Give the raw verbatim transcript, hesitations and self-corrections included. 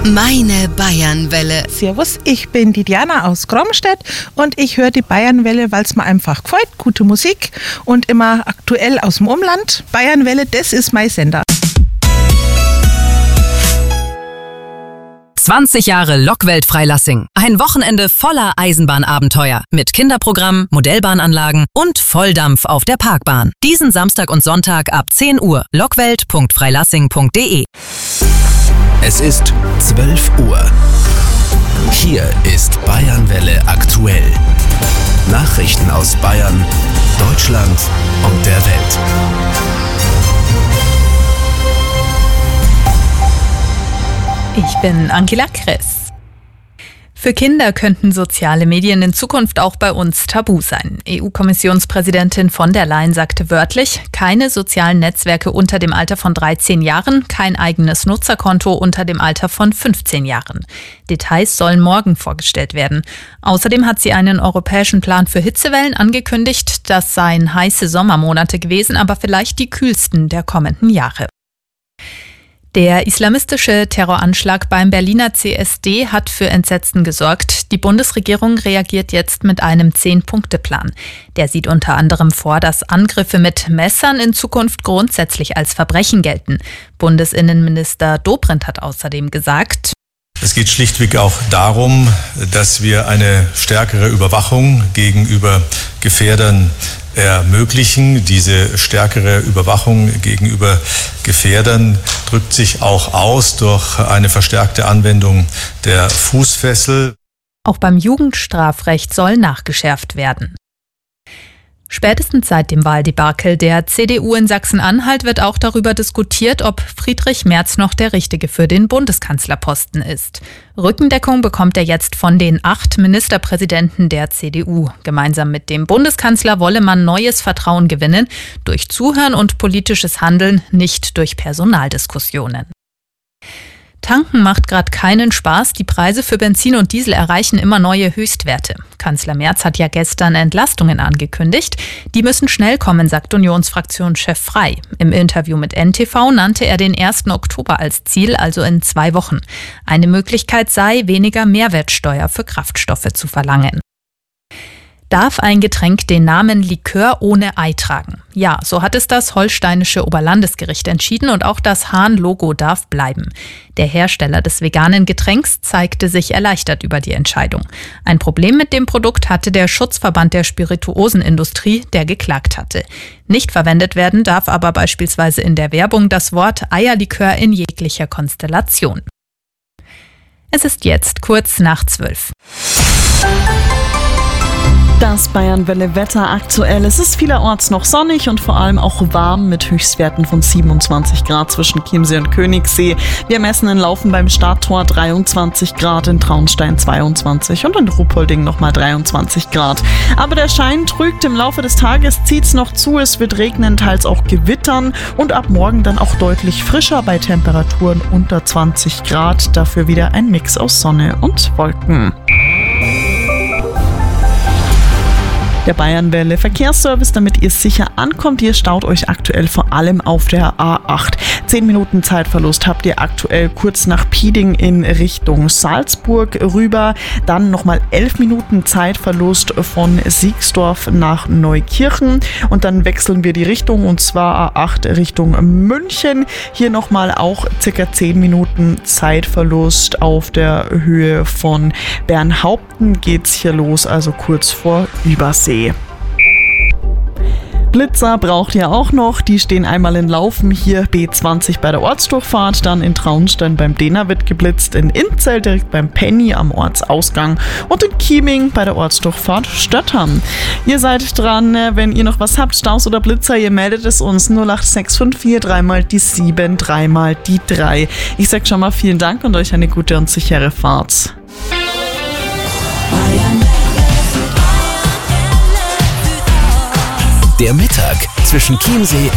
Meine Bayernwelle. Servus, ich bin die Diana aus Gromstedt und ich höre die Bayernwelle, weil es mir einfach gefällt. Gute Musik und immer aktuell aus dem Umland. Bayernwelle, das ist mein Sender. zwanzig Jahre Lokwelt Freilassing. Ein Wochenende voller Eisenbahnabenteuer. Mit Kinderprogramm, Modellbahnanlagen und Volldampf auf der Parkbahn. Diesen Samstag und Sonntag ab zehn Uhr. lockwelt punkt freilassing punkt de. Es ist zwölf Uhr. Hier ist Bayernwelle aktuell. Nachrichten aus Bayern, Deutschland und der Welt. Ich bin Angela Kress. Für Kinder könnten soziale Medien in Zukunft auch bei uns tabu sein. E U-Kommissionspräsidentin von der Leyen sagte wörtlich, keine sozialen Netzwerke unter dem Alter von dreizehn Jahren, kein eigenes Nutzerkonto unter dem Alter von fünfzehn Jahren. Details sollen morgen vorgestellt werden. Außerdem hat sie einen europäischen Plan für Hitzewellen angekündigt. Das seien heiße Sommermonate gewesen, aber vielleicht die kühlsten der kommenden Jahre. Der islamistische Terroranschlag beim Berliner C S D hat für Entsetzen gesorgt. Die Bundesregierung reagiert jetzt mit einem Zehn-Punkte-Plan. Der sieht unter anderem vor, dass Angriffe mit Messern in Zukunft grundsätzlich als Verbrechen gelten. Bundesinnenminister Dobrindt hat außerdem gesagt: Es geht schlichtweg auch darum, dass wir eine stärkere Überwachung gegenüber Gefährdern ermöglichen. Diese stärkere Überwachung gegenüber Gefährdern drückt sich auch aus durch eine verstärkte Anwendung der Fußfessel. Auch beim Jugendstrafrecht soll nachgeschärft werden. Spätestens seit dem Wahldebakel der C D U in Sachsen-Anhalt wird auch darüber diskutiert, ob Friedrich Merz noch der Richtige für den Bundeskanzlerposten ist. Rückendeckung bekommt er jetzt von den acht Ministerpräsidenten der C D U. Gemeinsam mit dem Bundeskanzler wolle man neues Vertrauen gewinnen, durch Zuhören und politisches Handeln, nicht durch Personaldiskussionen. Tanken macht gerade keinen Spaß. Die Preise für Benzin und Diesel erreichen immer neue Höchstwerte. Kanzler Merz hat ja gestern Entlastungen angekündigt. Die müssen schnell kommen, sagt Unionsfraktionschef Frey. Im Interview mit N T V nannte er den ersten Oktober als Ziel, also in zwei Wochen. Eine Möglichkeit sei, weniger Mehrwertsteuer für Kraftstoffe zu verlangen. Darf ein Getränk den Namen Likör ohne Ei tragen? Ja, so hat es das holsteinische Oberlandesgericht entschieden und auch das Hahn-Logo darf bleiben. Der Hersteller des veganen Getränks zeigte sich erleichtert über die Entscheidung. Ein Problem mit dem Produkt hatte der Schutzverband der Spirituosenindustrie, der geklagt hatte. Nicht verwendet werden darf aber beispielsweise in der Werbung das Wort Eierlikör in jeglicher Konstellation. Es ist jetzt kurz nach zwölf. Das Bayernwelle-Wetter aktuell. Es ist vielerorts noch sonnig und vor allem auch warm mit Höchstwerten von siebenundzwanzig Grad zwischen Chiemsee und Königssee. Wir messen in Laufen beim Stadttor dreiundzwanzig Grad, in Traunstein zweiundzwanzig und in Ruppolding nochmal dreiundzwanzig Grad. Aber der Schein trügt, im Laufe des Tages zieht es noch zu, es wird regnen, teils auch gewittern und ab morgen dann auch deutlich frischer bei Temperaturen unter zwanzig Grad. Dafür wieder ein Mix aus Sonne und Wolken. Der Bayernwelle Verkehrsservice, damit ihr sicher ankommt. Ihr staut euch aktuell vor allem auf der A acht. Zehn Minuten Zeitverlust habt ihr aktuell kurz nach Pieding in Richtung Salzburg rüber. Dann nochmal elf Minuten Zeitverlust von Siegsdorf nach Neukirchen. Und dann wechseln wir die Richtung, und zwar A acht Richtung München. Hier nochmal auch circa zehn Minuten Zeitverlust auf der Höhe von Bernhaupten. Geht's hier los, also kurz vor Übersee. Blitzer braucht ihr auch noch, die stehen einmal in Laufen, hier B zwanzig bei der Ortsdurchfahrt, dann in Traunstein beim Dehner wird geblitzt, in Inzell direkt beim Penny am Ortsausgang und in Chieming bei der Ortsdurchfahrt Stöttern. Ihr seid dran, wenn ihr noch was habt, Staus oder Blitzer, ihr meldet es uns null acht sechs fünf vier dreimal die sieben, dreimal die drei. Ich sag schon mal vielen Dank und euch eine gute und sichere Fahrt. Der Mittag zwischen Chiemsee